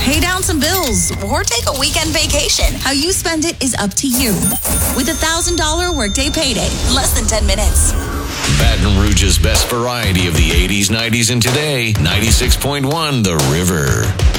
pay down some bills, or take a weekend vacation. How you spend it is up to you. With $1,000 Workday Payday, less than 10 minutes. Baton Rouge's best variety of the 80s, 90s, and today. 96.1 The River.